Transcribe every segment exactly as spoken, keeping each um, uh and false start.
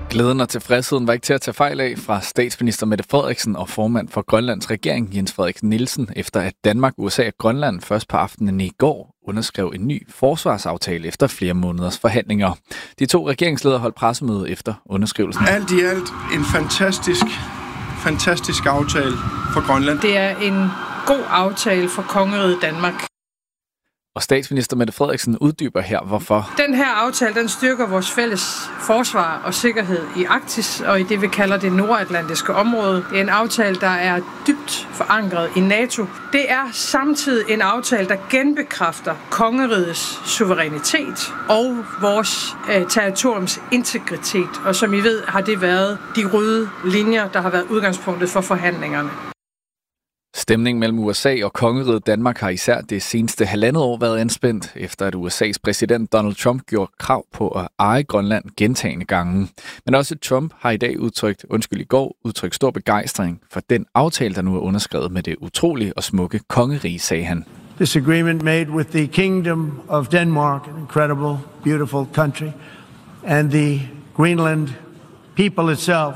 Glæden og tilfredsheden var ikke til at tage fejl af fra statsminister Mette Frederiksen og formand for Grønlands regering Jens Frederik Nielsen, efter at Danmark, U S A og Grønland først på aftenen i går underskrev en ny forsvarsaftale efter flere måneders forhandlinger. De to regeringsledere holdt pressemøde efter underskrivelsen. Alt i alt en fantastisk, fantastisk aftale for Grønland. Det er en god aftale for kongeriget Danmark. Og statsminister Mette Frederiksen uddyber her, hvorfor. Den her aftale, den styrker vores fælles forsvar og sikkerhed i Arktis og i det, vi kalder det nordatlantiske område. Det er en aftale, der er dybt forankret i NATO. Det er samtidig en aftale, der genbekræfter kongerigets suverænitet og vores øh, territoriums integritet. Og som I ved, har det været de røde linjer, der har været udgangspunktet for forhandlingerne. Stemningen mellem U S A og kongeriget Danmark har især det seneste halvandet år været anspændt, efter at U S A's præsident Donald Trump gjorde krav på at eje Grønland gentagne gange. Men også Trump har i dag udtrykt, undskyld i går, udtrykt stor begejstring for den aftale, der nu er underskrevet med det utrolige og smukke kongerige, sagde han. This agreement made with the Kingdom of Denmark, an incredible, beautiful country, and the Greenland people itself.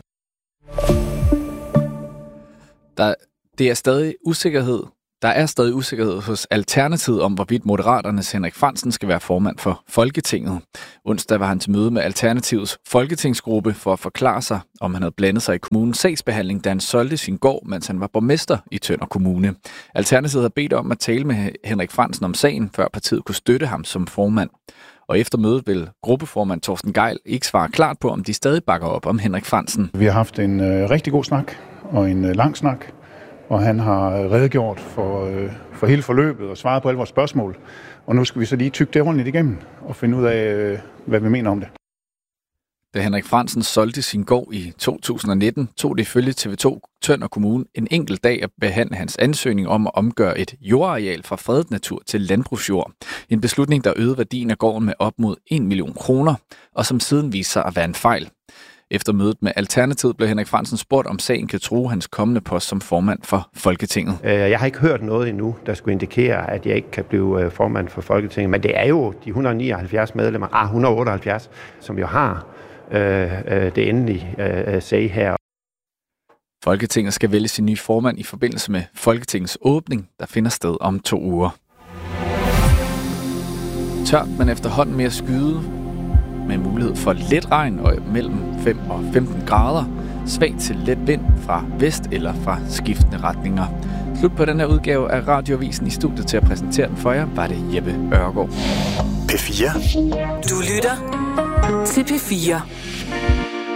Der Det er stadig usikkerhed. Der er stadig usikkerhed hos Alternativet om, hvorvidt Moderaternes Henrik Frandsen skal være formand for Folketinget. Onsdag var han til møde med Alternativets folketingsgruppe for at forklare sig, om han havde blandet sig i kommunens sagsbehandling, da han solgte sin gård, mens han var borgmester i Tønder Kommune. Alternativet havde bedt om at tale med Henrik Frandsen om sagen, før partiet kunne støtte ham som formand. Og efter mødet vil gruppeformand Torsten Gejl ikke svare klart på, om de stadig bakker op om Henrik Frandsen. Vi har haft en øh, rigtig god snak og en øh, lang snak. Og han har redegjort for, øh, for hele forløbet og svaret på alle vores spørgsmål. Og nu skal vi så lige tygge det ordentligt igennem og finde ud af, øh, hvad vi mener om det. Da Henrik Frandsen solgte sin gård i to tusind nitten, tog det ifølge T V to Tønder Kommune en enkelt dag at behandle hans ansøgning om at omgøre et jordareal fra fredet natur til landbrugsjord. En beslutning, der øgede værdien af gården med op mod en million kroner, og som siden viste sig at være en fejl. Efter mødet med Alternativet blev Henrik Frandsen spurgt, om sagen kan true hans kommende post som formand for Folketinget. Jeg har ikke hørt noget endnu, der skulle indikere, at jeg ikke kan blive formand for Folketinget. Men det er jo de et hundrede og nioghalvfjerds medlemmer, ah, et hundrede og otteoghalvfjerds, som jo har øh, det endelige øh, sag her. Folketinget skal vælge sin nye formand i forbindelse med Folketingets åbning, der finder sted om to uger. Tørt, men efterhånden mere skyde, med mulighed for lidt regn og mellem fem og femten grader. Svag til let vind fra vest eller fra skiftende retninger. Slut på den her udgave af Radioavisen. I studiet til at præsentere den for jer var det Jeppe Ørgaard. P fire. Du lytter til P fire.